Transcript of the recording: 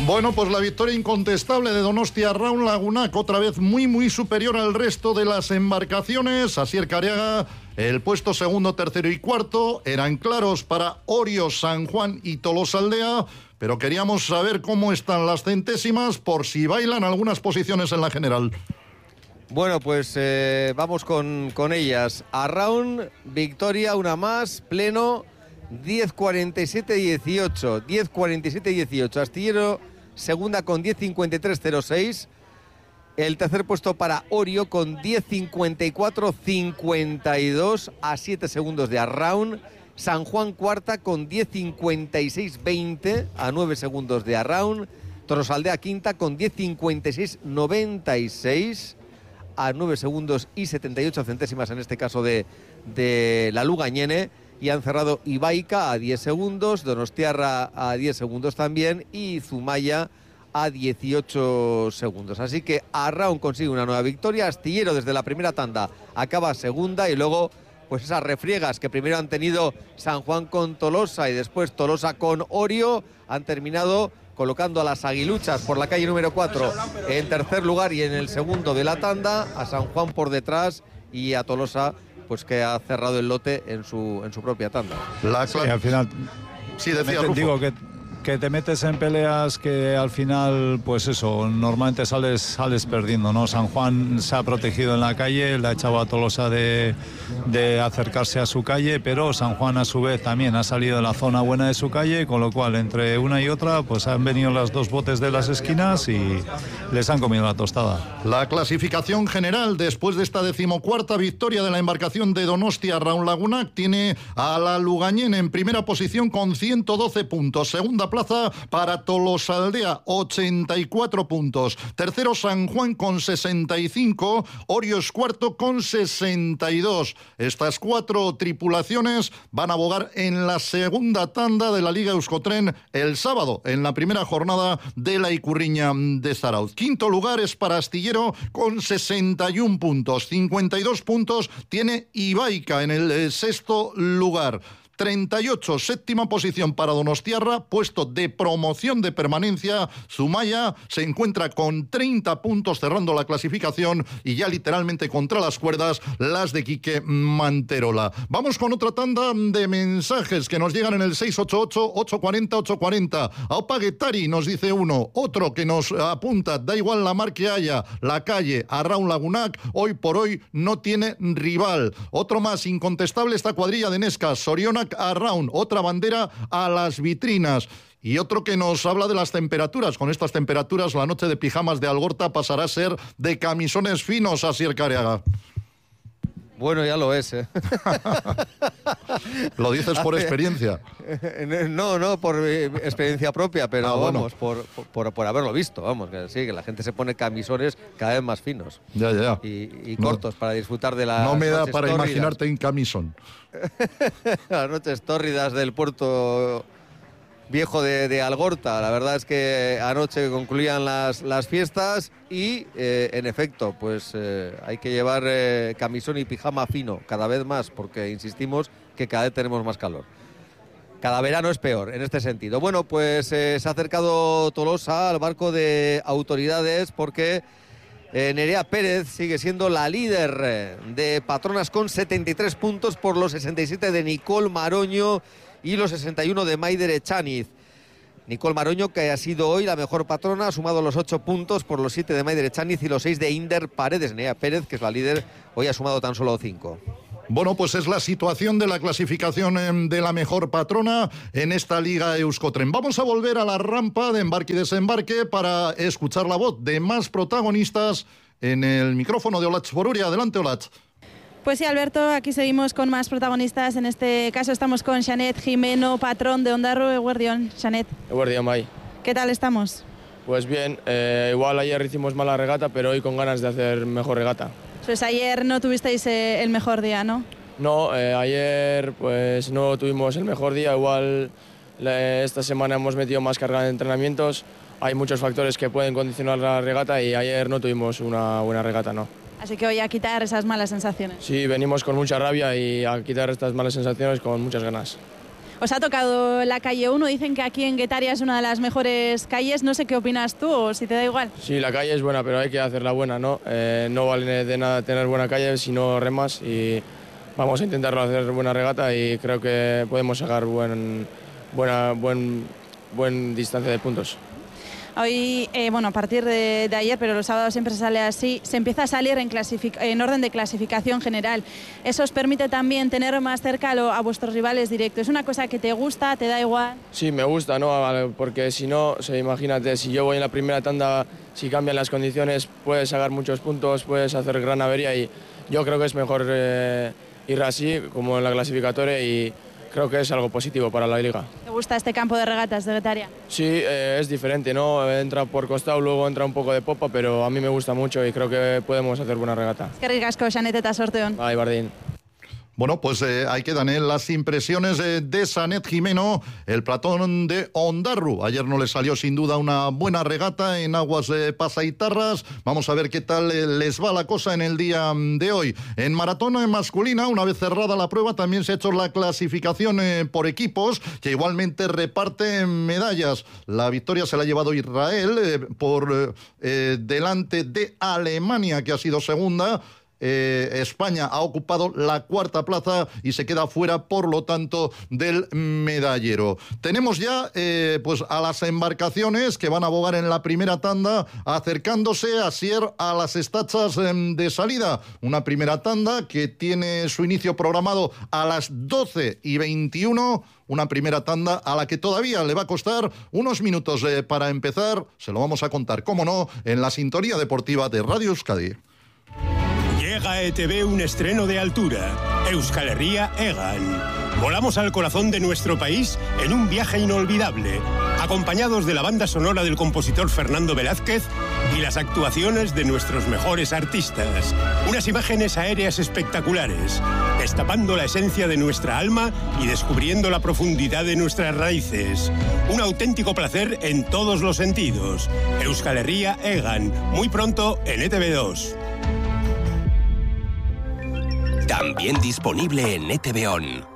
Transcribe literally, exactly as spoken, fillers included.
Bueno, pues la victoria incontestable de Donostia Arraun Lagunak, otra vez muy muy superior al resto de las embarcaciones. Asier Careaga, el puesto segundo, tercero y cuarto eran claros para Orio, San Juan y Tolosaldea, pero queríamos saber cómo están las centésimas por si bailan algunas posiciones en la general. Bueno, pues eh, vamos con, con ellas. Arraun, victoria, una más, pleno, diez cuarenta y siete dieciocho. diez cuarenta y siete dieciocho. Astillero, segunda con diez cincuenta y tres cero seis. El tercer puesto para Orio con diez cincuenta y cuatro cincuenta y dos a siete segundos de Arraun. San Juan cuarta con diez cincuenta y seis veinte a nueve segundos de Arraun. Tolosaldea quinta con diez cincuenta y seis noventa y seis a nueve segundos y setenta y ocho centésimas en este caso de, de la Lugañene. Y han cerrado Ibaica a diez segundos, Donostiarra a diez segundos también y Zumaya a dieciocho segundos. Así que Arraun consigue una nueva victoria. Astillero desde la primera tanda acaba segunda y luego pues esas refriegas que primero han tenido San Juan con Tolosa y después Tolosa con Orio han terminado colocando a las aguiluchas por la calle número cuatro en tercer lugar y en el segundo de la tanda, a San Juan por detrás y a Tolosa pues que ha cerrado el lote en su en su propia tanda. La sí, al final sí decía te, digo que que te metes en peleas que al final, pues eso, normalmente sales sales perdiendo, ¿no? San Juan se ha protegido en la calle, le ha echado a Tolosa de, de acercarse a su calle, pero San Juan a su vez también ha salido de la zona buena de su calle, con lo cual entre una y otra pues han venido las dos botes de las esquinas y les han comido la tostada. La clasificación general después de esta decimocuarta victoria de la embarcación de Donostia Arraun Lagunak tiene a la Lugañene en primera posición con ciento doce puntos, segunda plaza para Tolosaldea, ochenta y cuatro puntos. Tercero San Juan con sesenta y cinco, Orio es cuarto con sesenta y dos. Estas cuatro tripulaciones van a bogar en la segunda tanda de la Liga Euskotren el sábado, en la primera jornada de la Icurriña de Zarauz. Quinto lugar es para Astillero con sesenta y uno puntos. cincuenta y dos puntos tiene Ibaica en el eh, sexto lugar. treinta y ocho, séptima posición para Donostiarra, puesto de promoción de permanencia. Zumaya se encuentra con treinta puntos cerrando la clasificación y ya literalmente contra las cuerdas las de Quique Manterola. Vamos con otra tanda de mensajes que nos llegan en el seis ocho ocho, ocho cuatro cero, ocho cuatro cero. Aupa Guetari nos dice uno, otro que nos apunta, da igual la mar que haya, la calle Arraun Lagunak hoy por hoy no tiene rival. Otro más incontestable, esta cuadrilla de Nesca, Soriona Arraun, otra bandera a las vitrinas. Y otro que nos habla de las temperaturas. Con estas temperaturas la noche de pijamas de Algorta pasará a ser de camisones finos, Asier Careaga. Bueno, ya lo es, ¿eh? ¿Lo dices por experiencia? No, no, por experiencia propia, pero ah, bueno. vamos, por, por, por haberlo visto, vamos, que sí, que la gente se pone camisones cada vez más finos. Ya, ya. Y, y no, cortos para disfrutar de las No me da para tórridas. Imaginarte en camisón. Las noches tórridas del puerto viejo de, de Algorta. La verdad es que anoche concluían las, las fiestas y, eh, en efecto, pues eh, hay que llevar eh, camisón y pijama fino cada vez más, porque insistimos que cada vez tenemos más calor. Cada verano es peor en este sentido. Bueno, pues eh, se ha acercado Tolosa al barco de autoridades porque eh, Nerea Pérez sigue siendo la líder eh, de patronas con setenta y tres puntos por los sesenta y siete de Nicole Maroño y los sesenta y uno de Maider Echaniz. Nicole Maroño, que ha sido hoy la mejor patrona, ha sumado los ocho puntos por los siete de Maider Echaniz y los seis de Inder Paredes. Nerea Pérez, que es la líder, hoy ha sumado tan solo cinco. Bueno, pues es la situación de la clasificación de la mejor patrona en esta Liga Euskotren. Vamos a volver a la rampa de embarque y desembarque para escuchar la voz de más protagonistas en el micrófono de Olatz Boruria. Adelante, Olatz. Pues sí, Alberto, aquí seguimos con más protagonistas. En este caso estamos con Xanet Jimeno, patrón de Ondarro. Eguerdión, Xanet. Eguerdión, May. ¿Qué tal estamos? Pues bien, eh, igual ayer hicimos mala regata, pero hoy con ganas de hacer mejor regata. Pues ayer no tuvisteis eh, el mejor día, ¿no? No, eh, ayer pues no tuvimos el mejor día. Igual eh, esta semana hemos metido más carga de entrenamientos. Hay muchos factores que pueden condicionar la regata y ayer no tuvimos una buena regata, ¿no? Así que hoy a quitar esas malas sensaciones. Sí, venimos con mucha rabia y a quitar estas malas sensaciones con muchas ganas. Os ha tocado la calle uno, dicen que aquí en Guetaria es una de las mejores calles, no sé qué opinas tú o si te da igual. Sí, la calle es buena, pero hay que hacerla buena, ¿no? Eh, no vale de nada tener buena calle si no remas y vamos a intentarlo hacer buena regata y creo que podemos sacar buen, buena, buen, buen distancia de puntos. Hoy, eh, bueno, a partir de, de ayer, pero los sábados siempre sale así, se empieza a salir en, en orden de clasificación general. Eso os permite también tener más cerca a, lo, a vuestros rivales directos. ¿Es una cosa que te gusta, te da igual? Sí, me gusta, ¿no? Porque si no, o sea, imagínate, si yo voy en la primera tanda, si cambian las condiciones, puedes sacar muchos puntos, puedes hacer gran avería y yo creo que es mejor eh, ir así, como en la clasificatoria y creo que es algo positivo para la liga. ¿Te gusta este campo de regatas de Guetaria? Sí, eh, es diferente, ¿no? Entra por costado, luego entra un poco de popa, pero a mí me gusta mucho y creo que podemos hacer buena regata. Es que ricasco, Xanet eta sorteon. Bai, bardin. Bueno, pues eh, ahí quedan eh, las impresiones eh, de Xanet Jimeno, el platón de Ondarru. Ayer no le salió sin duda una buena regata en aguas eh, pasaitarras. Vamos a ver qué tal eh, les va la cosa en el día de hoy. En maratón eh, masculina, una vez cerrada la prueba, también se ha hecho la clasificación eh, por equipos, que igualmente reparte medallas. La victoria se la ha llevado Israel eh, por eh, eh, delante de Alemania, que ha sido segunda. Eh, España ha ocupado la cuarta plaza y se queda fuera, por lo tanto, del medallero. Tenemos ya eh, pues a las embarcaciones que van a bogar en la primera tanda, acercándose asier a las estachas eh, de salida. Una primera tanda que tiene su inicio programado a las doce y veintiuno. Una primera tanda a la que todavía le va a costar unos minutos eh, para empezar. Se lo vamos a contar, cómo no, en la sintonía deportiva de Radio Euskadi. Llega a E T V un estreno de altura, Euskal Herria Egan. Volamos al corazón de nuestro país en un viaje inolvidable, acompañados de la banda sonora del compositor Fernando Velázquez y las actuaciones de nuestros mejores artistas. Unas imágenes aéreas espectaculares, destapando la esencia de nuestra alma y descubriendo la profundidad de nuestras raíces. Un auténtico placer en todos los sentidos. Euskal Herria Egan, muy pronto en E T V dos. También disponible en E T V On.